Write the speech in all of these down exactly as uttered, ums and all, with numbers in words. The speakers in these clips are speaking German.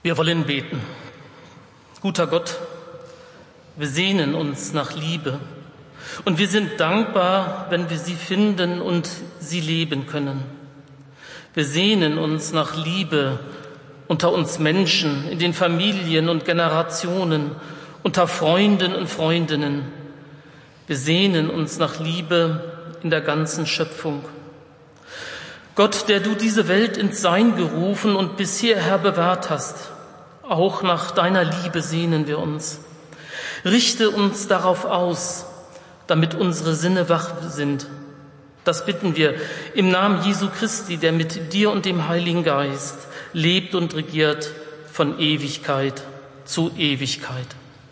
Wir wollen beten. Guter Gott, wir sehnen uns nach Liebe und wir sind dankbar, wenn wir sie finden und sie leben können. Wir sehnen uns nach Liebe unter uns Menschen, in den Familien und Generationen, unter Freunden und Freundinnen. Wir sehnen uns nach Liebe in der ganzen Schöpfung. Gott, der du diese Welt ins Sein gerufen und bis hierher bewahrt hast, auch nach deiner Liebe sehnen wir uns. Richte uns darauf aus, damit unsere Sinne wach sind. Das bitten wir im Namen Jesu Christi, der mit dir und dem Heiligen Geist lebt und regiert von Ewigkeit zu Ewigkeit.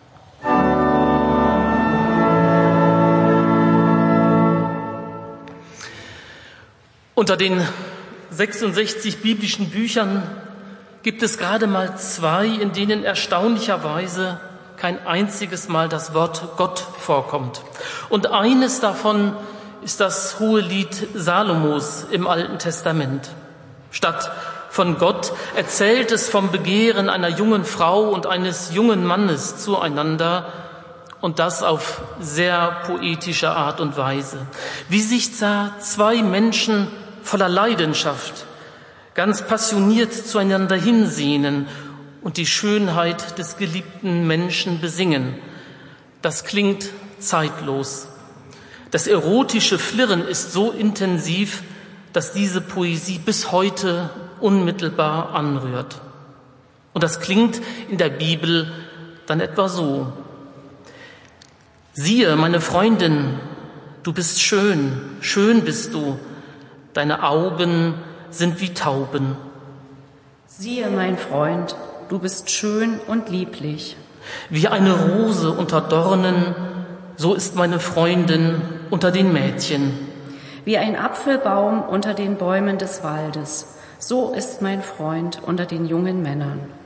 Unter den sechsundsechzig biblischen Büchern gibt es gerade mal zwei, in denen erstaunlicherweise kein einziges Mal das Wort Gott vorkommt. Und eines davon ist das Hohelied Salomos im Alten Testament. Statt von Gott erzählt es vom Begehren einer jungen Frau und eines jungen Mannes zueinander, und das auf sehr poetische Art und Weise. Wie sich da zwei Menschen voller Leidenschaft ganz passioniert zueinander hinsehnen und die Schönheit des geliebten Menschen besingen. Das klingt zeitlos. Das erotische Flirren ist so intensiv, dass diese Poesie bis heute unmittelbar anrührt. Und das klingt in der Bibel dann etwa so: Siehe, meine Freundin, du bist schön, schön bist du, deine Augen sind wie Tauben. Siehe, mein Freund, du bist schön und lieblich. Wie eine Rose unter Dornen, so ist meine Freundin unter den Mädchen. Wie ein Apfelbaum unter den Bäumen des Waldes, so ist mein Freund unter den jungen Männern.